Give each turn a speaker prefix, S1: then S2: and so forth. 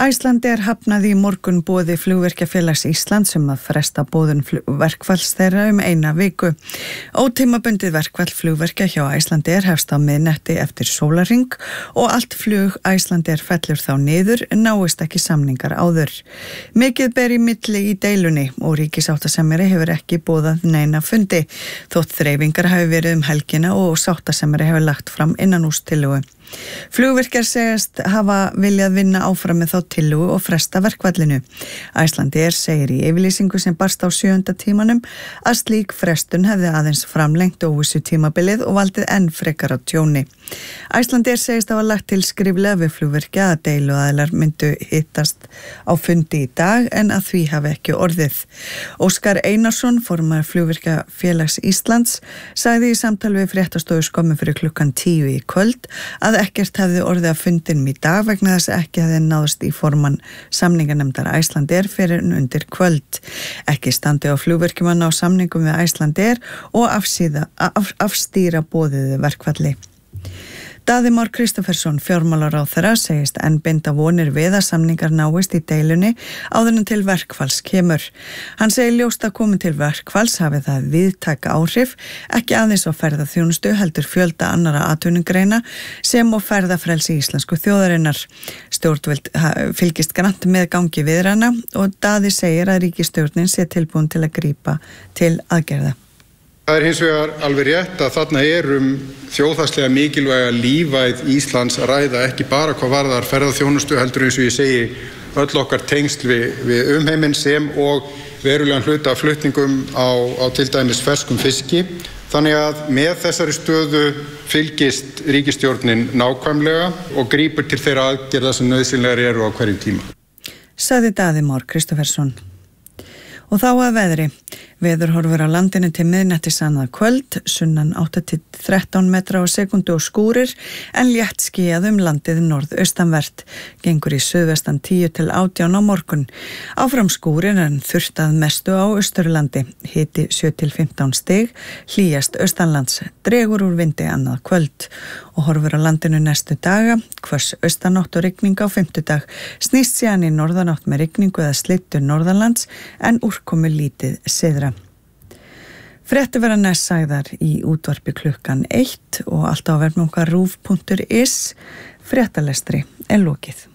S1: Icelandair hafnaði í morgun boði Flugvirkjafélags Íslands að fresta boðun verkfalls þeirra eina viku. Ótímabundið verkfall flugvirkja hjá Icelandair hefst á miðnætti eftir sólarhring og allt flug Icelandair fellur þá niður náist ekki samningar áður. Mikið ber í milli í deilunni og ríkissáttasemjari hefur ekki boðað neina fundi, þótt þreifingar hafi verið helgina og sáttasemjari hefur lagt fram innanhústillögu. Flugvirkjar segast hafa viljað vinna áfram með þá tillögu og fresta verkfallinu. Icelandair segir í yfirlýsingu sem barst á 7. tímanum að slík frestun hefði aðeins framlengt óvissu tímabilið og valdið enn frekara tjóni. Icelandair segist hafa lagt til skriflega við flugvirkja að deiluaðilar myndu hittast á fundi í dag en að því hafi ekki orðið. Óskar Einarsson, formaður Flugvirkjafélags Íslands, sagði í samtali við fréttastofu skömmu fyrir klukkan 10 í kvöld að ekkert hefði orðið að fundinum í dag vegna þess að ekki hefði náðst í formann samninganefndar Icelandair fyrir undir kvöld. Ekki standi á flugvirkjum að ná samningum við Icelandair og afstýra boðuðu verkfalli. Daði Már Kristófersson, fjármálaráðherra, segist enn binda vonir við að samningar náist í deilunni áður en til verkfalls kemur. Hann segir ljóst að komin til verkfalls hafi það víðtæk áhrif, ekki aðeins á ferðaþjónustu heldur fjölda annarra atvinnugreina sem og ferðafrelsi íslensku þjóðarinnar. Stjórnvöld fylgist grannt með gangi viðræðna og Daði segir að ríkisstjórnin sé tilbúin til að grípa til aðgerða.
S2: Það hins vegar alveg rétt að þarna þjóðhagslega mikilvæga lífæð Íslands að ræða ekki bara hvað varðar ferðaþjónustu heldur eins og ég segi öll okkar tengsl við umheiminn sem og verulegan hluta af flutningum á til dæmis ferskum fiski. Þannig að með þessari stöðu fylgist ríkisstjórnin nákvæmlega og grípur til þeirra aðgerða sem nauðsynlegar eru á hverjum tíma.
S1: Sagði Daði Már Kristófersson. Og þá að veðri. Veðurhorfur á landinu til miðnættis annað kvöld, sunnan 8-13 metra á sekundu og skúrir, en létt skýjað landið norðaustanvert. Gengur í suðvestan 10-18 á morgun. Áfram skúrir en þurrtað mestu á Austurlandi. Hiti 7-15 stig, hlýjast austanlands, dregur úr vindi annað kvöld. Og horfur á landinu næstu daga, hvöss austanátt og rigning á fimmtudag. Snýst síðan í norðanátt með rigningu eða slittur norðanlands en úrkomu lítið syðra. Fréttir verða næst sagðar í útvarpi klukkan 1 og alltaf á vefnum RÚV.is. Fréttalestri er lokið.